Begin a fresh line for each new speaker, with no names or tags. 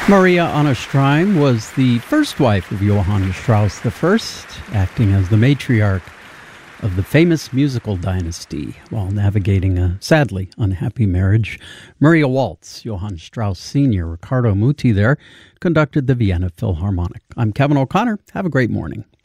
Maria Anna Strym was the first wife of Johann Strauss I, acting as the matriarch of the famous musical dynasty while navigating a sadly unhappy marriage. Maria Waltz, Johann Strauss Sr., Riccardo Muti there, conducted the Vienna Philharmonic. I'm Kevin O'Connor. Have a great morning.